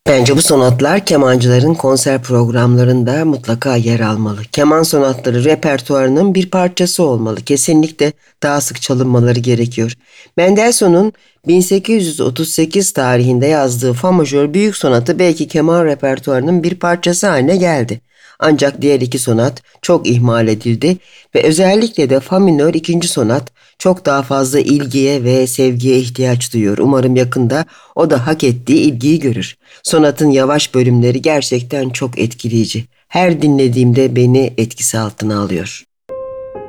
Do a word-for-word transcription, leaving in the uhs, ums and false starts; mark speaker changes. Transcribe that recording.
Speaker 1: Bence bu sonatlar kemancıların konser programlarında mutlaka yer almalı. Keman sonatları repertuarının bir parçası olmalı. Kesinlikle daha sık çalınmaları gerekiyor. Mendelssohn'un bin sekiz yüz otuz sekiz tarihinde yazdığı Fa majör büyük sonatı belki keman repertuarının bir parçası haline geldi. Ancak diğer iki sonat çok ihmal edildi ve özellikle de Fa minör ikinci sonat çok daha fazla ilgiye ve sevgiye ihtiyaç duyuyor. Umarım yakında o da hak ettiği ilgiyi görür. Sonatın yavaş bölümleri gerçekten çok etkileyici. Her dinlediğimde beni etkisi altına alıyor.